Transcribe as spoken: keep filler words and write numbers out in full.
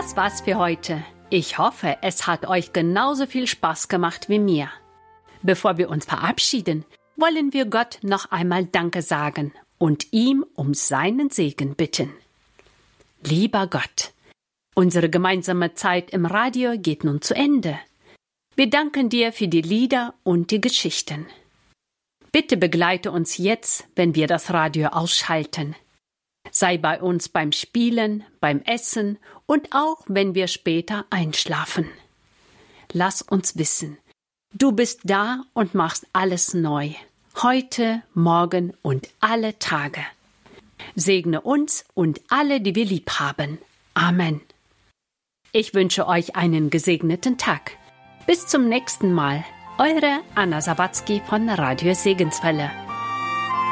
Das war's für heute. Ich hoffe, es hat euch genauso viel Spaß gemacht wie mir. Bevor wir uns verabschieden, wollen wir Gott noch einmal Danke sagen und ihm um seinen Segen bitten. Lieber Gott, unsere gemeinsame Zeit im Radio geht nun zu Ende. Wir danken dir für die Lieder und die Geschichten. Bitte begleite uns jetzt, wenn wir das Radio ausschalten. Sei bei uns beim Spielen, beim Essen und auch, wenn wir später einschlafen. Lass uns wissen, du bist da und machst alles neu. Heute, morgen und alle Tage. Segne uns und alle, die wir lieb haben. Amen. Ich wünsche euch einen gesegneten Tag. Bis zum nächsten Mal. Eure Anna Sawatzki von Radio Segenswelle.